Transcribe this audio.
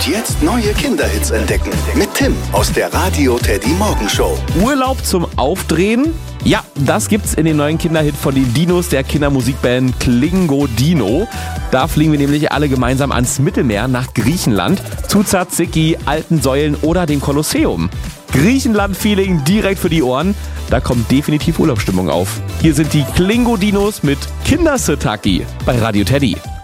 jetzt neue Kinderhits entdecken. Mit Tim aus der Radio Teddy Morgenshow. Urlaub zum Aufdrehen? Ja, das gibt's in dem neuen Kinderhit von den Dinos der Kindermusikband Klingo Dino. Da fliegen wir nämlich alle gemeinsam ans Mittelmeer nach Griechenland, zu Tsatsiki, alten Säulen oder dem Kolosseum. Griechenland-Feeling direkt für die Ohren. Da kommt definitiv Urlaubsstimmung auf. Hier sind die Klingo Dinos mit Kindersitaki bei Radio Teddy.